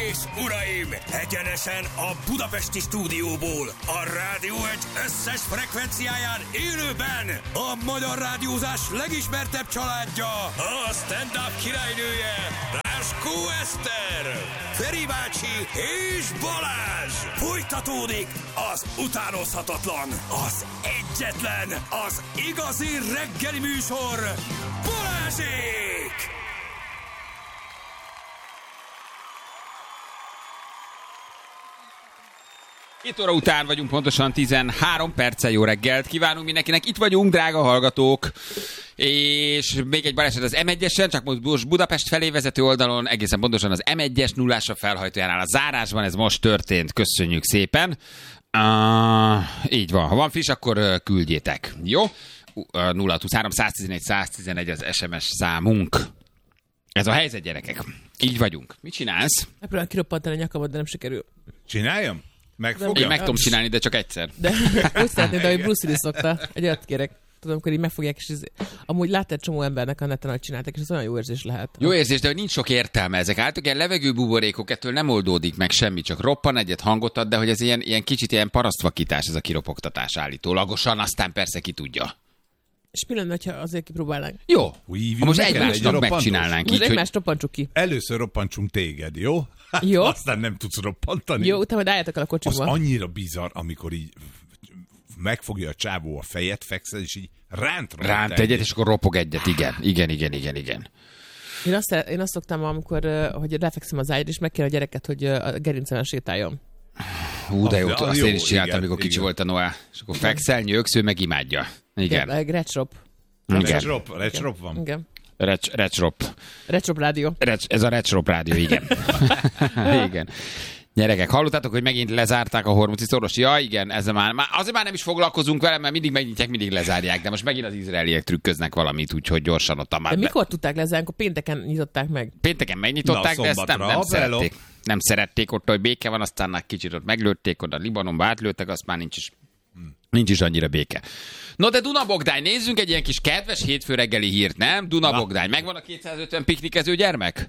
és uraim, egyenesen a budapesti stúdióból, a Rádió Egy összes frekvenciáján élőben a magyar rádiózás legismertebb családja, a stand-up királynője, Ráskó Eszter, Feri bácsi és Balázs. Folytatódik az utánozhatatlan, az egyetlen, az igazi reggeli műsor, Balázsék! 2 óra után vagyunk, pontosan 13 perccel. Jó reggelt kívánunk mindenkinek. Itt vagyunk, drága hallgatók. És még egy baleset az M1-esen, csak most Budapest felé vezető oldalon, egészen pontosan az M1-es nullásra felhajtójánál a zárásban, ez most történt. Köszönjük szépen. Így van, ha van friss, akkor küldjétek. Jó? 023 111 111 az SMS számunk. Ez a helyzet, gyerekek. Így vagyunk. Mit csinálsz? Megpróbálom kiroppantani a nyakamat, de nem sikerül. Csináljam? Megfogja? Én meg tudom csinálni, de csak egyszer. De úgy szeretném, de hogy Bruce Willis szokta. Egy olyat kérek. Tudom, akkor így megfogják, és amúgy látta egy csomó embernek a neten, hogy csináltak, és ez olyan jó érzés lehet. Jó érzés, de hogy nincs sok értelme ezek. Általában ilyen levegőbuborékok, ettől nem oldódik meg semmi, csak roppan egyet, hangot ad, de hogy ez ilyen kicsit ilyen parasztvakítás, ez a kiropogtatás állítólagosan, aztán persze ki tudja. És mi lenne, ha azért kipróbálnánk? Jó. Ha most egymásnak megcsinálnánk most így, hogy... egymást roppantsuk ki. Először roppantsunk téged, jó? Jó. Aztán nem tudsz roppantani. Jó, utána majd álljatok el a Az kocsiba. annyira bizarr, amikor így megfogja a csávó a fejet, fekszel, és így ránt egyet, és akkor ropog egyet. Igen. Én azt szoktam, amikor hogy lefekszem az ágyra, és megkér a gyereket, hogy a gerincelen sétáljon. Hú, de jó, Az azt jó, én is csináltam, igen, amikor kicsi igen. volt a Noah. És akkor fekszel, nyögsz, ő meg imádja. Igen. Recsrop. Recsrop van. Igen. Recsrop. Recsrop rádió. Ez a Recsrop rádió, igen. Igen. Gyerekek, hallottátok, hogy megint lezárták a Hormuzi szoros? Ja, igen, ezzel azért már nem is foglalkozunk vele, mert mindig megnyitják, mindig lezárják, de most megint az izraeliek trükköznek valamit, úgyhogy gyorsan ott már. De mikor tudták lezárni? Akkor pénteken nyitották meg. Pénteken megnyitották, Na, de ezt nem szombatra, szerették. Nem szerették ott, hogy béke van, aztán kicsit ott meglőtték, oda Libanonba átlőttek, azt már nincs is annyira béke. No, de Duna Bogdány, nézzünk egy ilyen kis kedves hétfő reggeli hírt, nem? Duna Bogdány, megvan a 250 piknikező gyermek?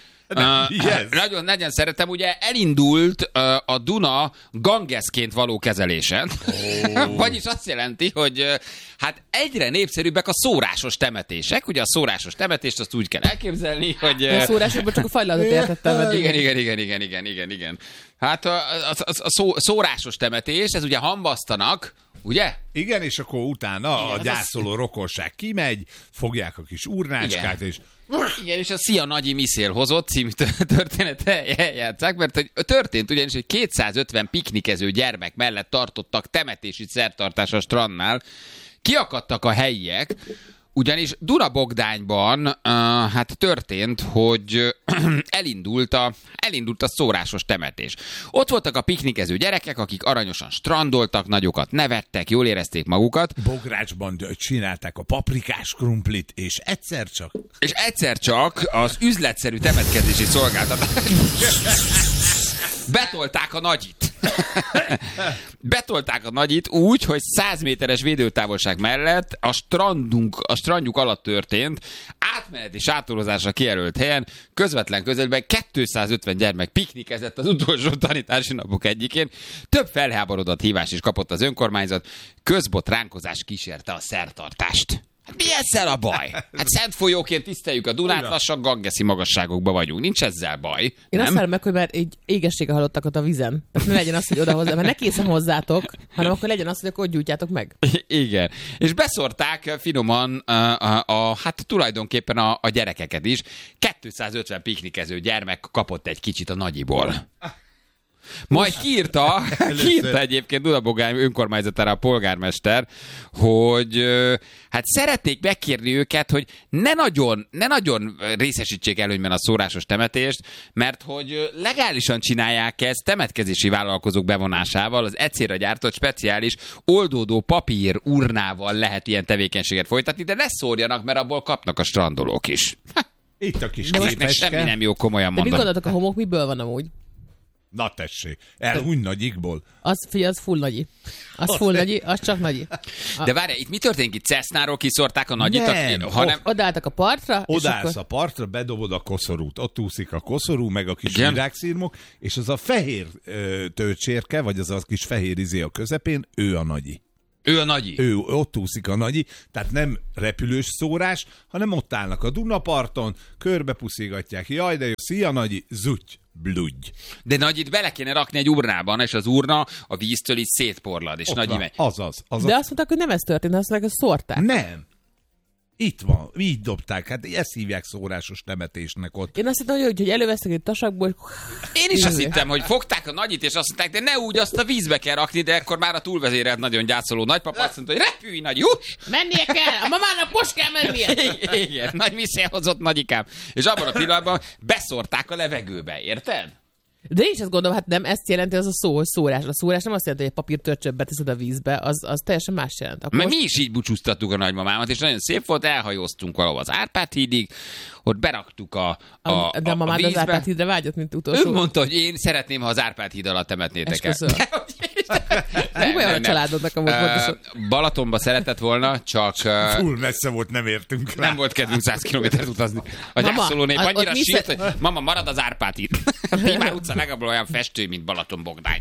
Yes. Nagyon szeretem, ugye elindult a Duna Gangesként való kezelése. Vagyis azt jelenti, hogy hát egyre népszerűbbek a szórásos temetések. Ugye a szórásos temetést azt úgy kell elképzelni, hogy... A szórásokban csak a fajlatot értettem. Igen. Hát a szórásos temetés, ez ugye hambasztanak, ugye? Igen, és akkor utána a gyászoló rokonság kimegy, fogják a kis urnácskát, és... Igen, és a Szia Nagyi Miszél hozott című történet eljátszák, mert hogy történt ugyanis, hogy 250 piknikező gyermek mellett tartottak temetési szertartás a strandnál, kiakadtak a helyiek, ugyanis Duna-Bogdányban hát történt, hogy elindult a szórásos temetés. Ott voltak a piknikező gyerekek, akik aranyosan strandoltak, nagyokat nevettek, jól érezték magukat. Bográcsban csinálták a paprikás krumplit, és egyszer csak az üzletszerű temetkezési szolgáltatás Betolták a nagyit úgy, hogy 100 méteres védőtávolság mellett a strandjuk alatt történt, átmenet és átolozásra kijelölt helyen, közvetlen közelben 250 gyermek piknikezett az utolsó tanítási napok egyikén. Több felháborodott hívás is kapott az önkormányzat, közbotránkozás kísérte a szertartást. Hát mi ezzel a baj? Hát szent folyóként tiszteljük a Dunát, lassan gangeszi magasságokba vagyunk. Nincs ezzel baj. Én nem? azt várom meg, hogy már egy égessége halottak ott a vizen. Tehát ne legyen az, hogy odahozzá, mert ne készen hozzátok, hanem akkor legyen az, hogy akkor ott gyújtjátok meg. Igen. És beszórták finoman hát tulajdonképpen a gyerekeket is. 250 piknikező gyermek kapott egy kicsit a nagyiból. Majd kiírta egyébként Dunabogány önkormányzatára a polgármester, hogy hát szeretnék megkérni őket, hogy ne nagyon részesítsék előnyben a szórásos temetést, mert hogy legálisan csinálják ezt temetkezési vállalkozók bevonásával, az célra gyártott speciális oldódó papír urnával lehet ilyen tevékenységet folytatni, de ne szórjanak, mert abból kapnak a strandolók is. Itt a kis Semmi nem jó, komolyan De mi mondom. gondoltok, a homok miből van amúgy? Na tessék, elhuny nagyikból. Az full nagyi. Az full nagyi, az csak nagyi. De várj, itt mi történik? Itt Cessnáról kiszórták a nagyit? Nem. Odaálltak a partra, Odaállsz és akkor... a partra, bedobod a koszorút. Ott úszik a koszorú, meg a kis Igen. virágszirmok, és az a fehér töltsérke, vagy az a kis fehér izé a közepén, ő a nagyi. Ő a nagyi. Ő ott úszik a nagyi, tehát nem repülős szórás, hanem ott állnak a Dunaparton, körbe puszigatják. Jaj, de jó, szia nagyi, zutty, bludgy. De nagyit bele kéne rakni egy urnában, és az urna a víztől így szétporlad, és Ott nagyi van. megy. Azaz. De azt mondták, hogy nem ez történt, azt mondták, hogy szórták. Nem. Itt van, így dobták. Hát ezt hívják szórásos temetésnek ott. Én azt hittem, hogy elővesztek egy tasakból, hogy... Én is azt hittem, hogy fogták a nagyit, és azt mondták, de ne úgy, azt a vízbe kell rakni, de ekkor már a túlvezérelt nagyon gyászoló nagypapa azt mondta, hogy repülj, nagy, juss! Mennie kell! A mamának most kell mennie! Igen, nagy visszahozott nagyikám. És abban a pillanatban beszórták a levegőbe, érted? De én is azt gondolom, hát nem ezt jelenti az a szó, hogy szórás. A szórás nem azt jelenti, hogy egy papírtörcsöt beteszed a vízbe, az teljesen más jelent. Akkor Mert mi is így búcsúztattuk a nagymamámat, és nagyon szép volt, elhajóztunk valahol az Árpád-hídig, ott beraktuk de a mamád az vízbe. Árpád-hídre vágyott, mint utolsó. Ő mondta, hogy én szeretném, ha az Árpád-híd alatt temetnétek el. Esküszöm. Mi olyan a családodnak amúgy pontosan? Balatonba szeretett volna, csak Full messze volt, nem értünk rá. nem volt kedvünk 100 kilométert utazni. A Mama, gyászoló nép ott annyira mi sírt, hogy mama, marad az Árpád-híd. A Timár utca legalább olyan festő, mint Balaton-Bogdány.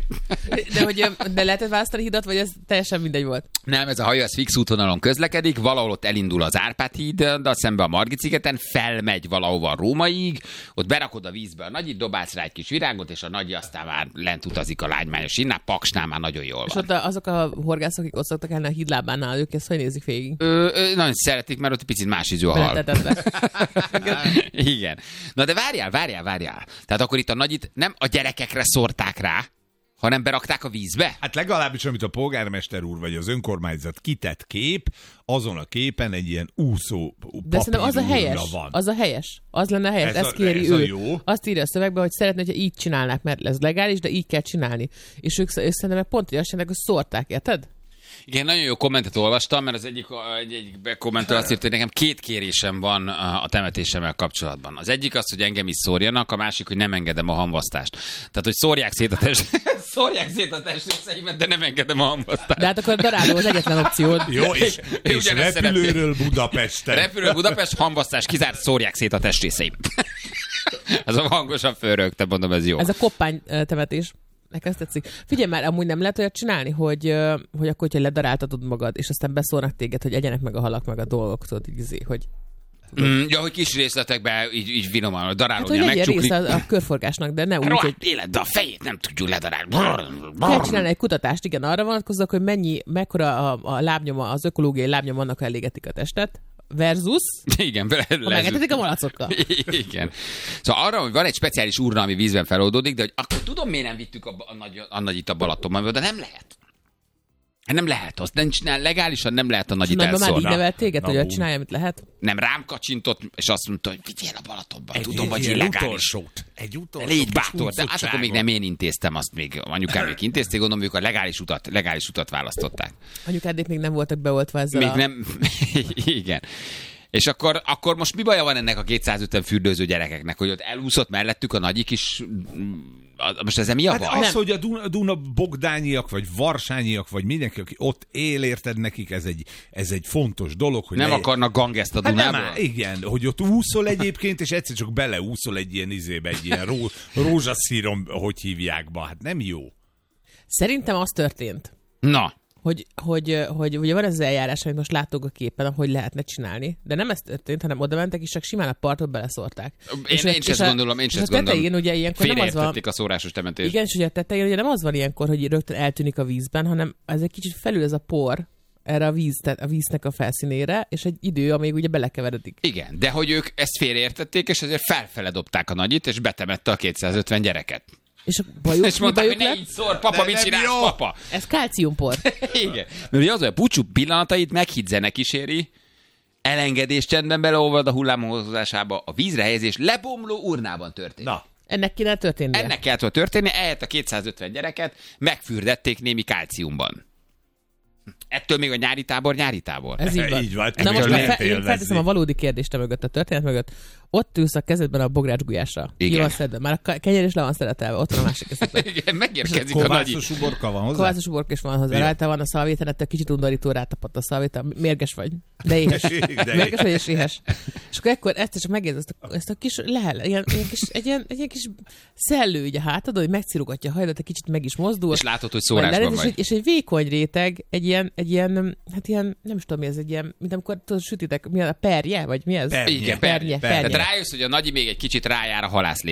De lehetett választani hidat, vagy ez teljesen mindegy volt? Nem, ez a hajó, ez fix útvonalon közlekedik, valahol ott elindul az Árpád-híddal szembe a Margit-szigeten, felmegy valahova a Rómaiig, ott berakod a vízbe a nagyit, dobálsz rá egy kis virágot, és a nagyi aztán már lent utazik a lágymányos innál, Paksnál már nagyon jól És van. ott azok a horgászok, akik ott szoktak állni a hídlábánál, ők ezt hogy nézik végig? Nagyon szeretik, mert ott egy picit más ízű a hal. Beletetedve. Igen. Na de várjál. Tehát akkor itt a nagyit nem a gyerekekre szórták rá, hanem berakták a vízbe? Hát legalábbis, amit a polgármester úr vagy az önkormányzat kitett kép, azon a képen egy ilyen úszó De szerintem az a helyes. van. Az a helyes. Az lenne a helyes. Ezt kéri ez a ő. jó. Azt írja a szövegbe, hogy szeretné, hogyha így csinálnák, mert ez legális, de így kell csinálni. És ők szerintem meg pont így azt csinálják, hogy szórták, érted? Igen, nagyon jó kommentet olvastam, mert az egyik kommentől azt írta, hogy nekem 2 kérésem van a temetésemmel kapcsolatban. Az egyik az, hogy engem is szórjanak, a másik, hogy nem engedem a hamvasztást. Tehát, hogy szórják szét a testrészeimet, de nem engedem a hamvasztást. De hát akkor daráló az egyetlen opciód. Jó, és ugyanezt repülőről Budapesten. Repülő Budapest, hamvasztás, kizárt, szórják szét a testrészeimet. Az a hangosan fölrögte, mondom, ez jó. Ez a koppány temetés. Nekem ezt tetszik. Figyelj már, amúgy nem lehet olyat csinálni, hogy akkor, hogyha ledaráltatod magad, és aztán beszórnak téged, hogy egyenek meg a halak, meg a dolgok, tudod, így, hogy... Ja, hogy kis részletekbe így finoman, Hát, darálódja, hogy legyen megcsuklik. része a körforgásnak, de ne úgy, hogy Rohadt életbe a fejét nem tudjuk ledarálni. kell csinálni egy kutatást, igen, arra vonatkozóak, hogy mekkora a lábnyoma, az ökológiai lábnyom annak, ha elégetik a testet, versus, Igen, ha megetetik a malacokkal. Igen. Szóval arra, hogy van egy speciális urna, ami vízben feloldódik, de hogy akkor tudom, miért nem vittük a nagyit a Balatonba, de nem lehet. Nem lehet, azt nem csinál, legálisan nem lehet a nagyit Nagyban már így elszórni. nevelt téged, hogy Na, ott csinálja, amit lehet. Nem, rám kacsintott, és azt mondta, hogy vigyél a Balatonba. Tudom, hogy illegális. Egy utolsó. Légy bátor, de hát akkor még nem én intéztem, azt még anyukám még intézték, gondolom, ők a legális utat választották. Anyukádék még nem voltak beoltva ezzel Még nem, igen. És akkor most mi baja van ennek a 250 fürdőző gyerekeknek, hogy ott elúszott mellettük a nagyik is, most ezzel mi a baj? Hát az, hogy a Duna bogdányiak, vagy varsányiak, vagy mindenki, aki ott él, érted, nekik ez egy fontos dolog. Hogy Nem akarnak gangeszt a Hát Dunából? nem, igen, hogy ott úszol egyébként, és egyszer csak beleúszol egy ilyen izébe, egy ilyen rózsaszírom, hogy hívják be. Hát nem jó. Szerintem az történt, Na, hogy ugye van ez az eljárás, amit most látok a képen, hogy lehetne csinálni, de nem ez történt, hanem oda mentek, és csak simán a partot beleszórták. én is ezt gondolom, én is ezt a tetején gondolom. ugye ilyenkor nem az van, Félreértették a szórásos temetést. igen, és ugye a tetején ugye nem az van ilyenkor, hogy rögtön eltűnik a vízben, hanem ez egy kicsit felül ez a por erre a víznek a felszínére, és egy idő, amíg ugye belekeveredik. Igen, de hogy ők ezt félreértették, és ezért felfele dobták a nagyit, és betemette a 250 gyereket. És a bajuk, És mondták, hogy ne lett? így szór, papa, mit nem csinálsz, jó. papa? Ez kálciumpor. Igen. Mert ugye az, hogy a búcsú pillanatait meghidzenek kíséri, elengedés csendben beleolvad a hullámhozásába, a vízre helyezés lebomló urnában történik. Na, Ennek kéne történnie. Ennek kellett volna történni, ehelyett a 250 gyereket megfürdették némi kálciumban. Ettől még a nyári tábor. Ez így van. így van. Na most Lehet én élvezni. felteszem a valódi kérdést mögött, a történet mögött. ott ülsz a kezedben a bográcsgulyással. Igen. Ki van szedve. Már a kenyér is le van szeretelve, ott van a másik kezedben. Igen, megérkezik a nagyi. Kovászos uborka van hozzá? Kovászos uborka is van hozzá. Igen. Rajta van a szalvéta, ettől kicsit undorító, rátapadt a szalvéta. Mérges vagy. De éhes. De Mérges vagy és éhes. És akkor ekkor ezt csak megérzed, ezt a kis egy ilyen kis szellő így a hátadon, hogy megcirugatja a hajadat, egy kicsit meg is mozdul. És látod, hogy Majd szórásban lenéz, vagy. és egy vékony réteg, egy ilyen, hát ilyen, nem is tudom mi ez, egy ilyen, mint amikor tudod, sütitek, mi a perje, vagy mi ez? Pernye. Igen, Pernye. Tehát rájössz, hogy a nagyi még egy kicsit rájár a